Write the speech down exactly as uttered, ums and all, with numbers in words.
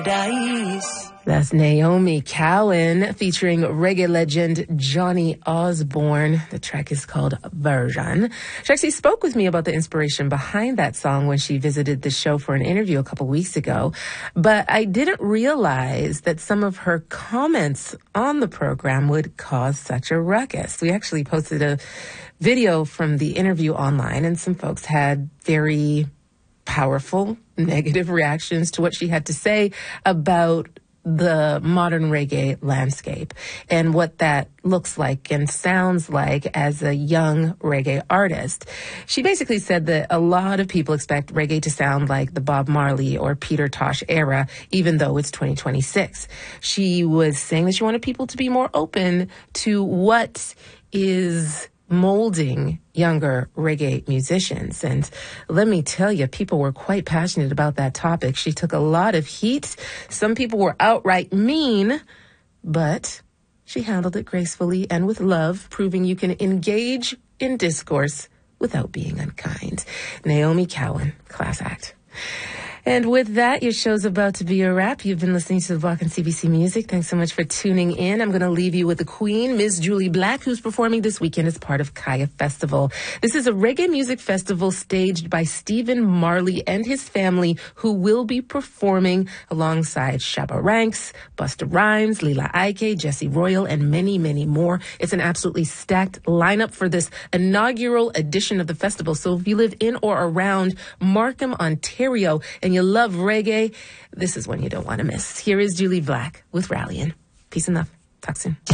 Dice. That's Naomi Cowan featuring reggae legend Johnny Osborne. The track is called Version. She actually spoke with me about the inspiration behind that song when she visited the show for an interview a couple weeks ago. But I didn't realize that some of her comments on the program would cause such a ruckus. We actually posted a video from the interview online, and some folks had very powerful negative reactions to what she had to say about the modern reggae landscape and what that looks like and sounds like as a young reggae artist. She basically said that a lot of people expect reggae to sound like the Bob Marley or Peter Tosh era, even though it's twenty twenty-six. She was saying that she wanted people to be more open to what is molding younger reggae musicians. And let me tell you, people were quite passionate about that topic. She took a lot of heat. Some people were outright mean, but she handled it gracefully and with love, proving you can engage in discourse without being unkind. Naomi Cowan, class act. And with that, your show's about to be a wrap. You've been listening to The Block on C B C Music. Thanks so much for tuning in. I'm going to leave you with the Queen, Miss Julie Black, who's performing this weekend as part of Kaya Festival. This is a reggae music festival staged by Stephen Marley and his family, who will be performing alongside Shabba Ranks, Busta Rhymes, Lila Ike, Jesse Royal, and many, many more. It's an absolutely stacked lineup for this inaugural edition of the festival. So if you live in or around Markham, Ontario, and you love reggae, this is one you don't want to miss. Here is Julie Black with Rallyin'. Peace and love. Talk soon.